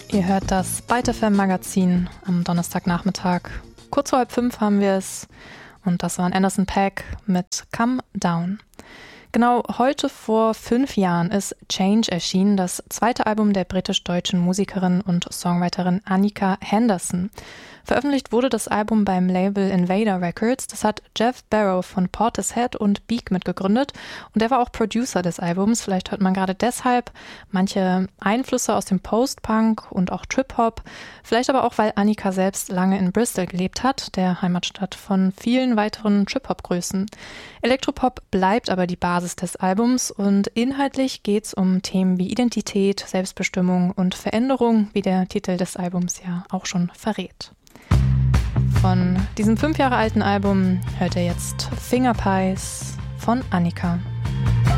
Ihr hört das Byte FM Magazin am Donnerstagnachmittag. Kurz vor 4:30 haben wir es und das war Anderson .Paak mit Come Down. Genau heute vor 5 Jahren ist Change erschienen, das zweite Album der britisch-deutschen Musikerin und Songwriterin Annika Henderson. Veröffentlicht wurde das Album beim Label Invader Records. Das hat Jeff Barrow von Portishead und Beak mitgegründet und der war auch Producer des Albums. Vielleicht hört man gerade deshalb manche Einflüsse aus dem Post-Punk und auch Trip-Hop. Vielleicht aber auch, weil Annika selbst lange in Bristol gelebt hat, der Heimatstadt von vielen weiteren Trip-Hop-Größen. Elektropop bleibt aber die Basis des Albums und inhaltlich geht es um Themen wie Identität, Selbstbestimmung und Veränderung, wie der Titel des Albums ja auch schon verrät. Von diesem 5 Jahre alten Album hört ihr jetzt Finger Pies von Annika.